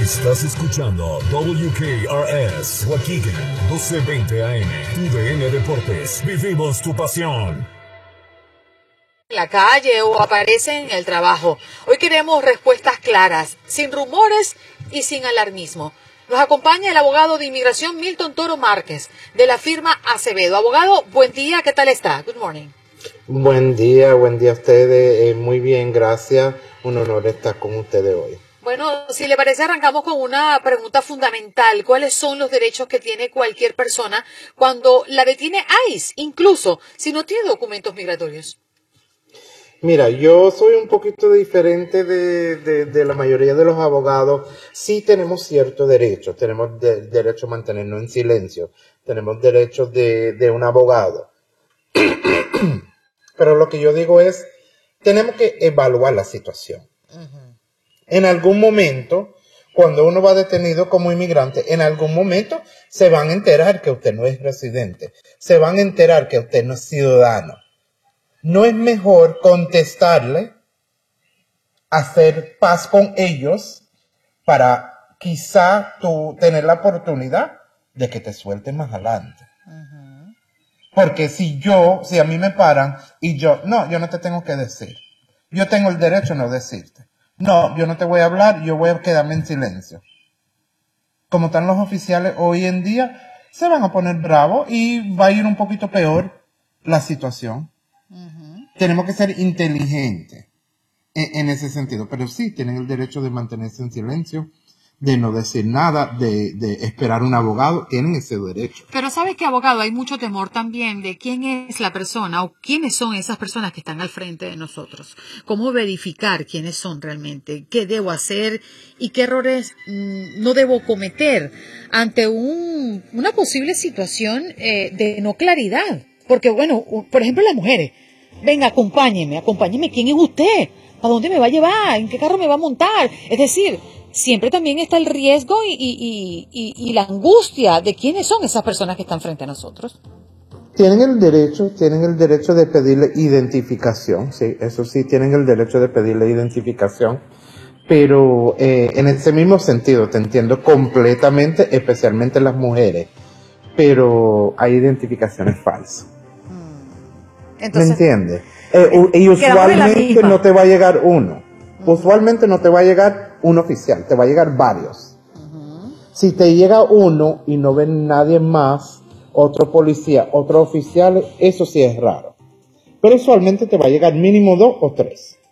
Estás escuchando WKRS Waukegan 1220 AM. TUDN Deportes. Vivimos tu pasión. En la calle o aparece en el trabajo. Hoy queremos respuestas claras, sin rumores y sin alarmismo. Nos acompaña el abogado de inmigración Milton Toro Márquez, de la firma Acevedo. Abogado, buen día, ¿qué tal está? Good morning. Buen día a ustedes. Muy bien, gracias. Un honor estar con ustedes hoy. Bueno, si le parece, arrancamos con una pregunta fundamental. ¿Cuáles son los derechos que tiene cualquier persona cuando la detiene ICE, incluso si no tiene documentos migratorios? Mira, yo soy un poquito diferente de la mayoría de los abogados. Sí tenemos ciertos derechos. Tenemos derecho a mantenernos en silencio. Tenemos derechos de un abogado. Pero lo que yo digo es, tenemos que evaluar la situación. En algún momento, cuando uno va detenido como inmigrante, en algún momento se van a enterar que usted no es residente. Se van a enterar que usted no es ciudadano. ¿No es mejor contestarle, hacer paz con ellos para quizá tú tener la oportunidad de que te suelten más adelante? Porque si a mí me paran y yo no te tengo que decir. Yo tengo el derecho a no decirte. No, yo no te voy a hablar, yo voy a quedarme en silencio. Como están los oficiales hoy en día, se van a poner bravos y va a ir un poquito peor la situación. Tenemos que ser inteligentes en ese sentido. Pero sí, tienen el derecho de mantenerse en silencio, de no decir nada, de esperar un abogado. Tienen ese derecho. Pero ¿sabes qué, abogado? Hay mucho temor también de quién es la persona o quiénes son esas personas que están al frente de nosotros. ¿Cómo verificar quiénes son realmente? ¿Qué debo hacer? ¿Y qué errores no debo cometer ante una posible situación de no claridad? Porque, bueno, por ejemplo, las mujeres. Venga, acompáñeme. ¿Quién es usted? ¿A dónde me va a llevar? ¿En qué carro me va a montar? Es decir, siempre también está el riesgo y la angustia de quiénes son esas personas que están frente a nosotros. Tienen el derecho de pedirle identificación, sí, eso sí, tienen el derecho de pedirle identificación, pero en ese mismo sentido, te entiendo completamente, especialmente las mujeres, pero hay identificaciones falsas. Entonces, ¿me entiendes? Y usualmente no te va a llegar uno. Usualmente no te va a llegar un oficial, te va a llegar varios. Si te llega uno y no ven nadie más, otro policía, otro oficial, eso sí es raro. Pero usualmente te va a llegar mínimo 2 o 3.